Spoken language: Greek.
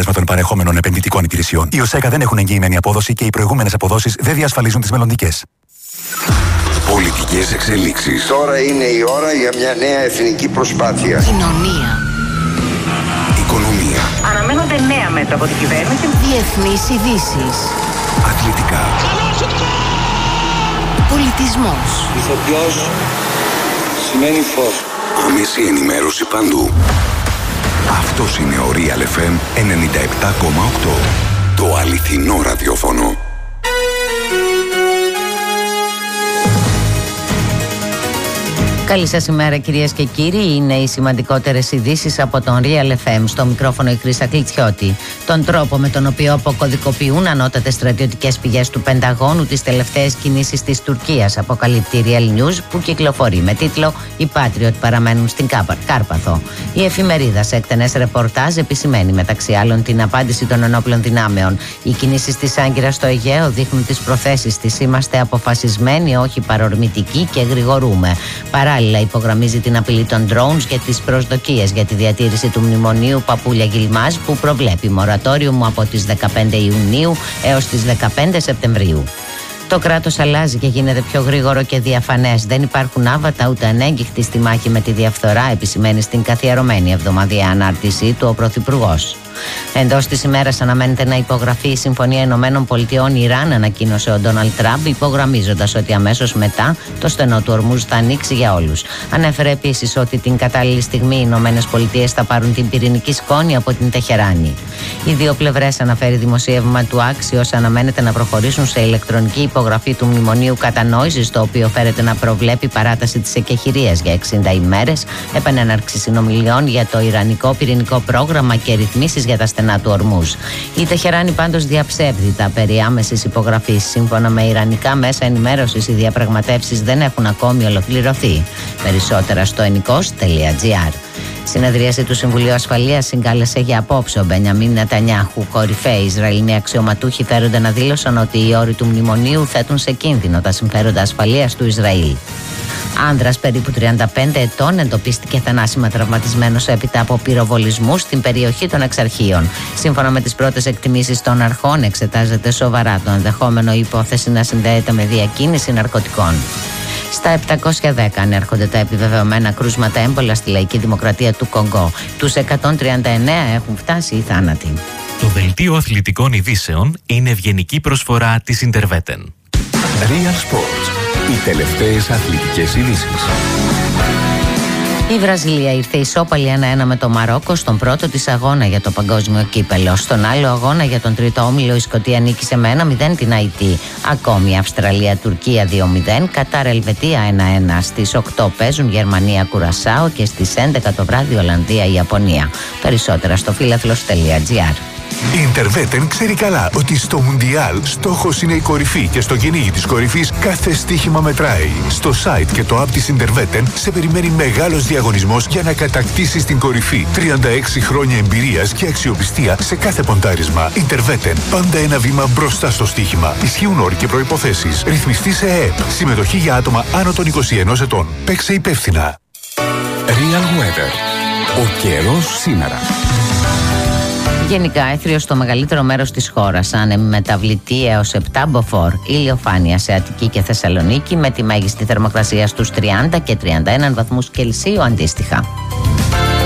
αποτέλεσμα των παρεχόμενων επενδυτικών υπηρεσιών. Οι ΟΣΕΚΑ δεν έχουν εγγυημένη απόδοση και οι προηγούμενες αποδόσεις δεν διασφαλίζουν τις μελλοντικές. Πολιτικές εξελίξεις. Τώρα είναι η ώρα για μια νέα εθνική προσπάθεια. Κοινωνία. Οικονομία. Αναμένονται νέα μέτρα από την κυβέρνηση. Διεθνείς ειδήσεις. Αθλητικά. Πολιτισμός. Ηθοποιός σημαίνει φως. Άμεση ενημέρωση παντού. Αυτός είναι ο Real FM 97,8. Το αληθινό ραδιόφωνο. Καλή σας ημέρα κυρίες και κύριοι, είναι οι σημαντικότερες ειδήσεις από τον Real FM. Στο μικρόφωνο η Χρύσα Κλιτσιώτη. Τον τρόπο με τον οποίο αποκωδικοποιούν ανώτατες στρατιωτικές πηγές του Πενταγώνου τις τελευταίες κινήσεις της Τουρκίας, αποκαλύπτει η Real News, που κυκλοφορεί με τίτλο «Οι Patriot παραμένουν στην Κάρπαθο». Η εφημερίδα σε εκτενές ρεπορτάζ επισημαίνει μεταξύ άλλων την απάντηση των ενόπλων δυνάμεων. Οι κινήσεις της Άγκυρας στο Αιγαίο δείχνουν τις προθέσεις της. Είμαστε αποφασισμένοι, όχι παρορμητικοί και γρηγορούμε. Παράλληλα, υπογραμμίζει την απειλή των drones και τις προσδοκίες για τη διατήρηση του μνημονίου Παπούλια Γκιλμάζ, που προβλέπει μορατόριουμ από τις 15 Ιουνίου έως τις 15 Σεπτεμβρίου. Το κράτος αλλάζει και γίνεται πιο γρήγορο και διαφανές. Δεν υπάρχουν άβατα ούτε ανέγκυχτοι στη μάχη με τη διαφθορά, επισημαίνει στην καθιερωμένη εβδομαδιαία ανάρτησή του ο Πρωθυπουργός. Εντός της ημέρας αναμένεται να υπογραφεί η Συμφωνία Ηνωμένων Πολιτειών Ιράν, ανακοίνωσε ο Ντόναλντ Τραμπ, υπογραμμίζοντας ότι αμέσως μετά το στενό του Ορμούζ θα ανοίξει για όλους. Ανέφερε επίσης ότι την κατάλληλη στιγμή οι Ηνωμένες Πολιτείες θα πάρουν την πυρηνική σκόνη από την Τεχεράνη. Οι δύο πλευρές, αναφέρει δημοσίευμα του Axios, αναμένεται να προχωρήσουν σε ηλεκτρονική υπογραφή του Μνημονίου Κατανόησης, το οποίο φέρεται να προβλέπει παράταση της εκεχηρίας για 60 ημέρες, επανέναρξη συνομιλιών για το ιρανικό πυρηνικό πρόγραμμα και ρυθμίσεις για τα στενά του Ορμούζ. Η Τεχεράνη πάντως διαψεύδει τα περί άμεσης υπογραφής. Σύμφωνα με ιρανικά μέσα ενημέρωσης, οι διαπραγματεύσεις δεν έχουν ακόμη ολοκληρωθεί. Περισσότερα στο ennikos.gr. Συνεδρίαση του Συμβουλίου Ασφαλείας συγκάλεσε για απόψε ο Μπενιαμίν Νετανιάχου. Κορυφαίοι Ισραηλινοί αξιωματούχοι φέρονται να δήλωσαν ότι οι όροι του μνημονίου θέτουν σε κίνδυνο τα συμφέροντα ασφαλείας του Ισραήλ. Άνδρας περίπου 35 ετών εντοπίστηκε θανάσιμα τραυματισμένος έπειτα από πυροβολισμούς στην περιοχή των Εξαρχείων. Σύμφωνα με τις πρώτες εκτιμήσεις των αρχών, εξετάζεται σοβαρά το ενδεχόμενο η υπόθεση να συνδέεται με διακίνηση ναρκωτικών. Στα 710 ανέρχονται τα επιβεβαιωμένα κρούσματα έμπολα στη Λαϊκή Δημοκρατία του Κονγκό. Τους 139 έχουν φτάσει οι θάνατοι. Το δελτίο αθλητικών ειδήσεων είναι ευγενική προσφορά της Interveten. Real Sports. Οι τελευταίες αθλητικές ειδήσεις. Η Βραζιλία ήρθε ισόπαλη 1-1 με το Μαρόκο στον πρώτο της αγώνα για το παγκόσμιο κύπελο. Στον άλλο αγώνα για τον τρίτο όμιλο η Σκωτία νίκησε με 1-0 την Αϊτή. Ακόμη η Αυστραλία-Τουρκία 2-0, Κατάρ-Ελβετία 1-1. Στις 8 παίζουν Γερμανία-Κουρασάο και στις 11 το βράδυ Ολλανδία-Ιαπωνία. Περισσότερα στο φίλαθλος.gr. Η Interveten ξέρει καλά ότι στο Μουντιάλ στόχος είναι η κορυφή και στο κυνήγι της κορυφής κάθε στοίχημα μετράει. Στο site και το app της Interveten σε περιμένει μεγάλος διαγωνισμός για να κατακτήσεις την κορυφή. 36 χρόνια εμπειρίας και αξιοπιστία σε κάθε ποντάρισμα. Interveten, πάντα ένα βήμα μπροστά στο στοίχημα. Ισχύουν όροι και προϋποθέσεις. Ρυθμιστή σε ΕΕΠ. Συμμετοχή για άτομα άνω των 21 ετών. Παίξε υπεύθυνα. Real Weather. Ο καιρός σήμερα. Γενικά έθριο στο μεγαλύτερο μέρος της χώρας, άνεμη μεταβλητή έως 7 μποφόρ, ηλιοφάνεια σε Αττική και Θεσσαλονίκη με τη μέγιστη θερμοκρασία στους 30 και 31 βαθμούς Κελσίου αντίστοιχα.